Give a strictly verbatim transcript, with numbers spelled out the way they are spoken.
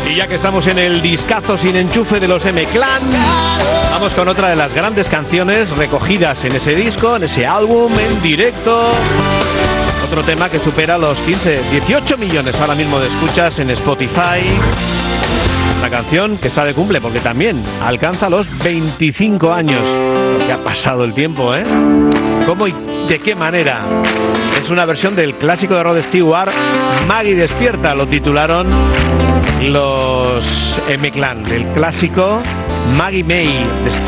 Y ya que estamos en el discazo sin enchufe de los M-Clan, vamos con otra de las grandes canciones recogidas en ese disco, en ese álbum, en directo. Otro tema que supera los quince, dieciocho millones ahora mismo de escuchas en Spotify. Una canción que está de cumple porque también alcanza los veinticinco años. Lo que ha pasado el tiempo, ¿eh? ¿Cómo y de qué manera? Es una versión del clásico de Rod Stewart, Maggie Despierta, lo titularon los M-Clan, del clásico Maggie May de Stewart.